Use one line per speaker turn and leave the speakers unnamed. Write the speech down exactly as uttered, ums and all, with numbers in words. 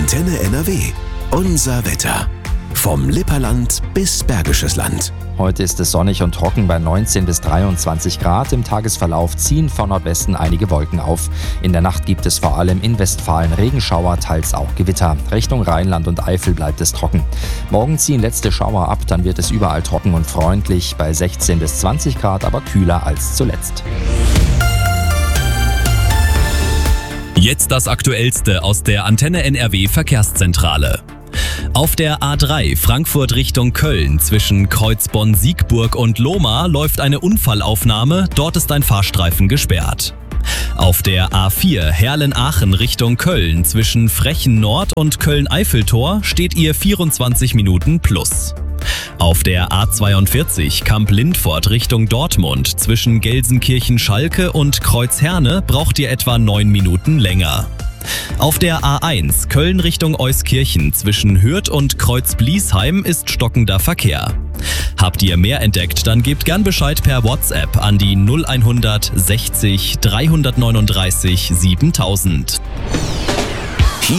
Antenne N R W. Unser Wetter. Vom Lipperland bis Bergisches Land.
Heute ist es sonnig und trocken bei neunzehn bis dreiundzwanzig Grad. Im Tagesverlauf ziehen von Nordwesten einige Wolken auf. In der Nacht gibt es vor allem in Westfalen Regenschauer, teils auch Gewitter. Richtung Rheinland und Eifel bleibt es trocken. Morgen ziehen letzte Schauer ab, dann wird es überall trocken und freundlich bei sechzehn bis zwanzig Grad, aber kühler als zuletzt.
Jetzt das Aktuellste aus der Antenne N R W Verkehrszentrale. Auf der A drei Frankfurt Richtung Köln zwischen Kreuzbonn-Siegburg und Lohmar läuft eine Unfallaufnahme, dort ist ein Fahrstreifen gesperrt. Auf der A vier Herlen-Aachen Richtung Köln zwischen Frechen Nord und Köln-Eiffeltor steht ihr vierundzwanzig Minuten plus. Auf der A zweiundvierzig Kamp-Lindfort Richtung Dortmund zwischen Gelsenkirchen-Schalke und Kreuzherne braucht ihr etwa neun Minuten länger. Auf der A eins Köln Richtung Euskirchen zwischen Hürth und Kreuz-Bliesheim ist stockender Verkehr. Habt ihr mehr entdeckt, dann gebt gern Bescheid per WhatsApp an die null eins sechzig dreihundertneununddreißig siebentausend.